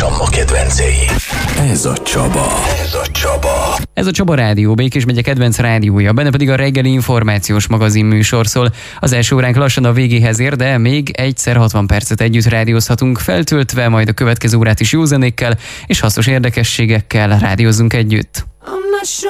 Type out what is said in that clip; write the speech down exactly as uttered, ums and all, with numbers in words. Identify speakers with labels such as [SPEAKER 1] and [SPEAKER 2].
[SPEAKER 1] a ma kedvencei. Ez a Csaba. Ez a Csaba.
[SPEAKER 2] Ez a Csaba Rádió, Békés megye kedvenc rádiója, benne pedig a reggeli információs magazin műsor szól. Az első óránk lassan a végéhez ér, de még egyszer hatvan percet együtt rádiózhatunk feltöltve, majd a következő órát is jó zenékkel és hasznos érdekességekkel rádiózzunk együtt.